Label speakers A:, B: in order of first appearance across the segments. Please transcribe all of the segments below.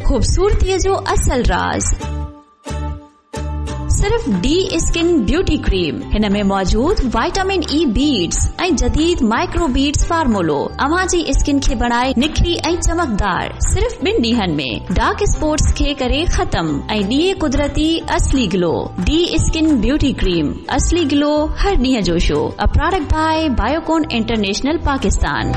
A: खूबसूरती जो असल राज सिर्फ डी स्किन ब्यूटी क्रीम। हिन में मौजूद विटामिन ई बीड्स ऐं जदीद माइक्रो बीड्स फार्मूलो अवां जी स्किन खे बनाए निखरी ऐं चमकदार। सिर्फ 2 ॾींहनि में डार्क स्पॉट्स खे करे खत्म ऐं ॾिए कुदरती असली glow. D skin beauty cream, असली ग्लो हर ॾींहं जो show. A product by Biocon international Pakistan.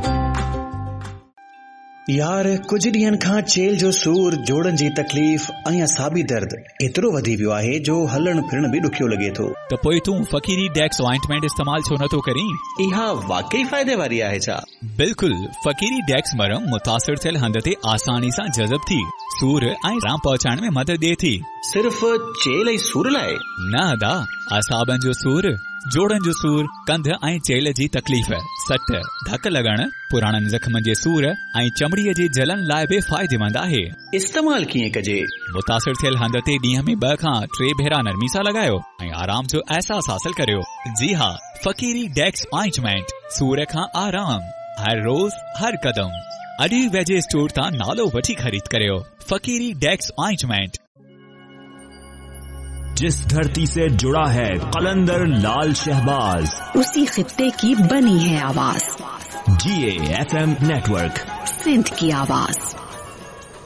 B: यार कुछ ॾींहनि खां चेल जो सूर, जोड़नि जी तकलीफ़ ऐं असाबी दर्द एतिरो वधी वियो आहे जो हलण फिरण बि ॾुखियो लॻे थो।
C: त पोइ तूं फकीरी डेक्स ऑइंटमेंट इस्तेमाल छो नथो करीं?
B: इहा वाकई फ़ाइदे वारी आहे छा?
C: बिल्कुल, फकीरी डेक्स मरम मुतासिर थियल हंध ते आसानी सां जज़ब थी सूर ऐं आराम पहुचाइण में मदद ॾिए थी।
B: सिर्फ चेल ऐं सूर लाइ?
C: न अदा, असाबनि जो सूर, जोड़नि जो सूर, कंध ऐं चेल जी तकलीफ़, सट, धक लॻण, पुराणनि ज़ख़्मनि जे सूर ऐं चमड़ीअ जे जलन लाइ बि फ़ाइदेमंद आहे।
B: इस्तेमाल कीअं कजे?
C: मुतासिर थियल हंध ते ॾींहं में 2 खां 3 भेरा नरमी सां लॻायो ऐं आराम जो अहसास हासिल करियो। जी हा, फकीरी डेक्स ऑइंटमेंट, सूर खां आराम, हर रोज़ हर कदम। अॼु वेझे स्टोर तां नालो वठी ख़रीद करियो। फकीरी डेक्स ऑइंटमेंट।
D: जिस धरती से जुड़ा है कलंदर लाल शहबाज,
E: उसी खित्ते की बनी है आवाज।
D: GAFM नेटवर्क,
E: सिंध की आवाज।